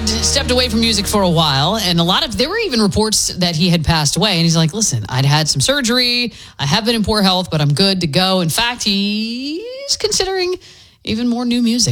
had stepped away from music for a while, and there were even reports that he had passed away. And he's like, listen, I'd had some surgery. I have been in poor health, but I'm good to go. In fact, he's considering even more new music.